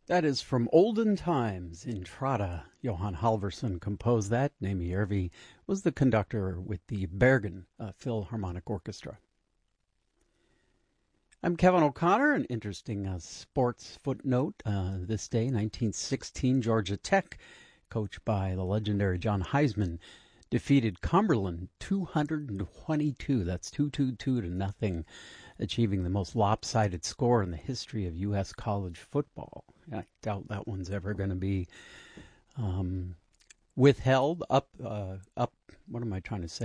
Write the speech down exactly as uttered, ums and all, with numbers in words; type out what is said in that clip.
That is from Olden Times, Intrada. Johan Halvorson composed that. Nami Järvi was the conductor with the Bergen uh, Philharmonic Orchestra. I'm Kevin O'Connor. An interesting uh, sports footnote. Uh, this day, nineteen sixteen, Georgia Tech, coached by the legendary John Heisman, defeated Cumberland two hundred twenty-two. That's two hundred twenty-two to nothing, achieving the most lopsided score in the history of U S college football. I doubt that one's ever going to be um, withheld. Up, uh, up. What am I trying to say?